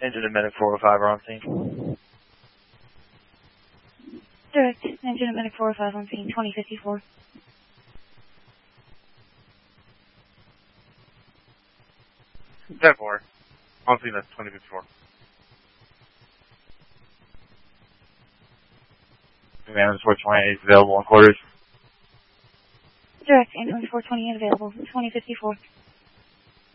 Engine and Medic 405 are on scene. Direct. Engine and Medic 405 on scene, 2054. Dead 4. On scene, that's 2054. Ambulance 428 is available in quarters. Direct. Ambulance 428 available, 2054.